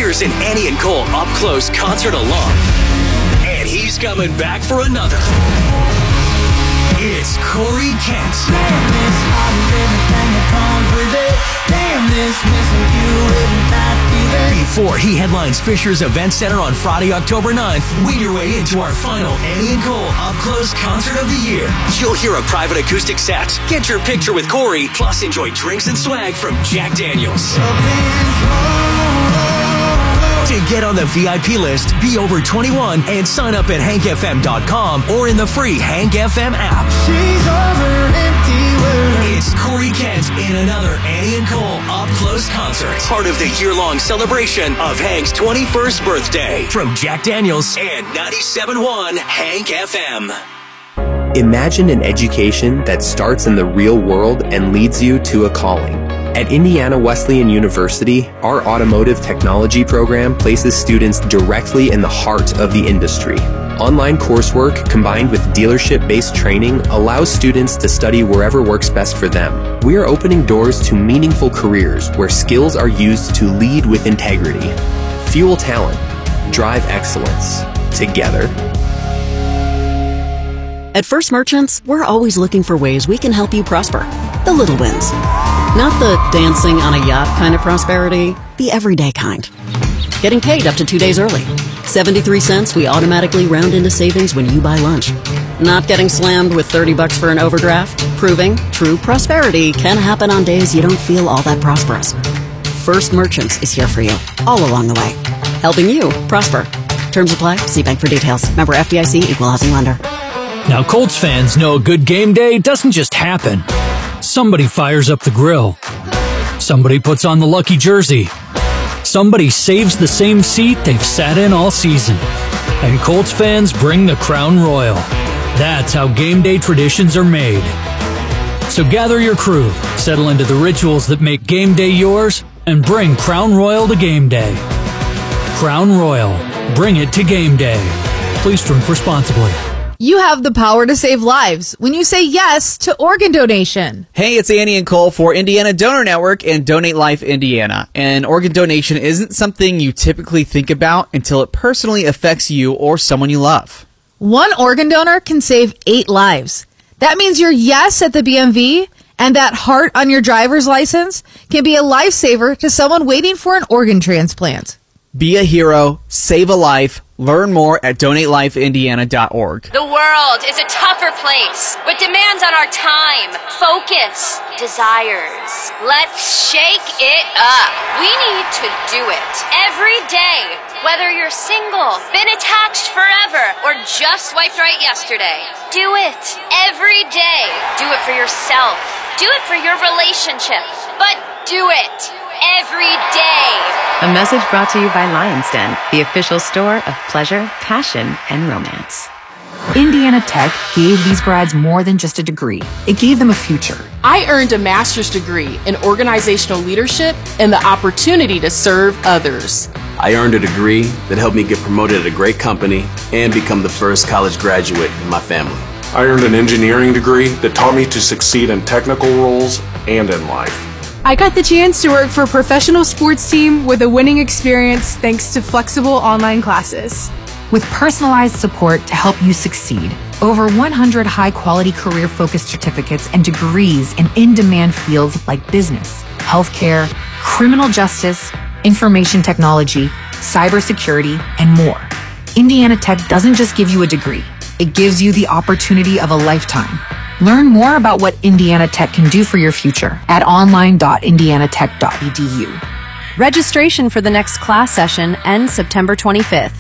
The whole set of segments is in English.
years in Annie and Cole up-close concert alone. And he's coming back for another. It's Corey Kent. Before he headlines Fisher's Event Center on Friday, October 9th, wait your way into our final Annie and Cole up-close concert of the year. You'll hear a private acoustic set, get your picture with Corey, plus enjoy drinks and swag from Jack Daniels. To get on the VIP list, be over 21 and sign up at hankfm.com or in the free Hank FM app. She's over empty world. It's Corey Kent in another Annie and Cole up-close concert. Part of the year-long celebration of Hank's 21st birthday. From Jack Daniels and 97.1 Hank FM. Imagine an education that starts in the real world and leads you to a calling. At Indiana Wesleyan University, our automotive technology program places students directly in the heart of the industry. Online coursework combined with dealership-based training allows students to study wherever works best for them. We are opening doors to meaningful careers where skills are used to lead with integrity. Fuel talent. Drive excellence. Together. At First Merchants, we're always looking for ways we can help you prosper. The little wins. Not the dancing on a yacht kind of prosperity, the everyday kind. Getting paid up to 2 days early. 73 cents we automatically round into savings when you buy lunch. Not getting slammed with $30 for an overdraft. Proving true prosperity can happen on days you don't feel all that prosperous. First Merchants is here for you, all along the way. Helping you prosper. Terms apply. See bank for details. Member FDIC, Equal Housing Lender. Now, Colts fans know a good game day doesn't just happen. Somebody fires up the grill. Somebody puts on the lucky jersey. Somebody saves the same seat they've sat in all season. And Colts fans bring the Crown Royal. That's how game day traditions are made. So gather your crew, settle into the rituals that make game day yours, and bring Crown Royal to game day. Crown Royal. Bring it to game day. Please drink responsibly. You have the power to save lives when you say yes to organ donation. Hey, it's Annie and Cole for Indiana Donor Network and Donate Life Indiana. And organ donation isn't something you typically think about until it personally affects you or someone you love. One organ donor can save 8 lives. That means your yes at the BMV and that heart on your driver's license can be a lifesaver to someone waiting for an organ transplant. Be a hero, save a life. Learn more at donatelifeindiana.org. The world is a tougher place with demands on our time, focus, desires. Let's shake it up. We need to do it every day. Whether you're single, been attached forever, or just swiped right yesterday. Do it every day. Do it for yourself. Do it for your relationship. But do it every day. A message brought to you by Lion's Den, the official store of pleasure, passion, and romance. Indiana Tech gave these grads more than just a degree. It gave them a future. I earned a master's degree in organizational leadership and the opportunity to serve others. I earned a degree that helped me get promoted at a great company and become the first college graduate in my family. I earned an engineering degree that taught me to succeed in technical roles and in life. I got the chance to work for a professional sports team with a winning experience thanks to flexible online classes. With personalized support to help you succeed, over 100 high-quality career-focused certificates and degrees in in-demand fields like business, healthcare, criminal justice, information technology, cybersecurity, and more. Indiana Tech doesn't just give you a degree. It gives you the opportunity of a lifetime. Learn more about what Indiana Tech can do for your future at online.indianatech.edu. Registration for the next class session ends September 25th.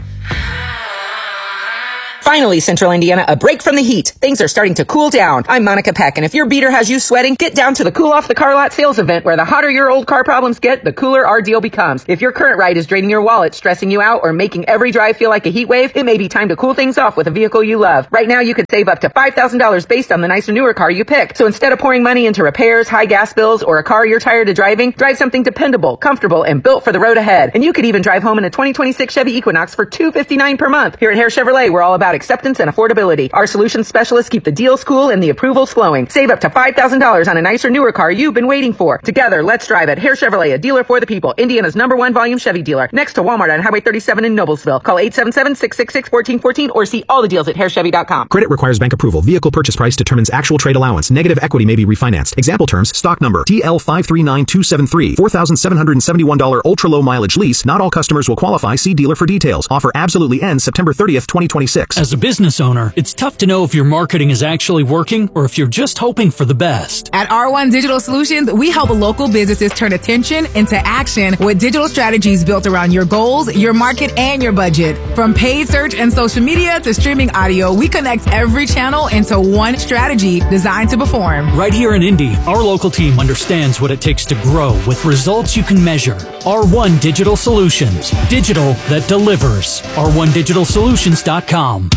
Finally, Central Indiana, a break from the heat. Things are starting to cool down. I'm Monica Peck, and if your beater has you sweating, get down to the Cool Off the Car Lot sales event where the hotter your old car problems get, the cooler our deal becomes. If your current ride is draining your wallet, stressing you out, or making every drive feel like a heat wave, it may be time to cool things off with a vehicle you love. Right now, you could save up to $5,000 based on the nicer, newer car you pick. So instead of pouring money into repairs, high gas bills, or a car you're tired of driving, drive something dependable, comfortable, and built for the road ahead. And you could even drive home in a 2026 Chevy Equinox for $259 per month. Here at Hare Chevrolet, we're all about about acceptance and affordability. Our solutions specialists keep the deals cool and the approvals flowing. Save up to $5,000 on a nicer, newer car you've been waiting for. Together, let's drive it. Hare Chevrolet, a dealer for the people. Indiana's #1 volume Chevy dealer. Next to Walmart on Highway 37 in Noblesville. Call 877-666-1414 or see all the deals at harechevy.com. Credit requires bank approval. Vehicle purchase price determines actual trade allowance. Negative equity may be refinanced. Example terms, stock number TL539273, $4,771 ultra-low mileage lease. Not all customers will qualify. See dealer for details. Offer absolutely ends September 30th, 2026. As a business owner, it's tough to know if your marketing is actually working or if you're just hoping for the best. At R1 Digital Solutions, we help local businesses turn attention into action with digital strategies built around your goals, your market, and your budget. From paid search and social media to streaming audio, we connect every channel into one strategy designed to perform. Right here in Indy, our local team understands what it takes to grow with results you can measure. R1 Digital Solutions. Digital that delivers. R1DigitalSolutions.com.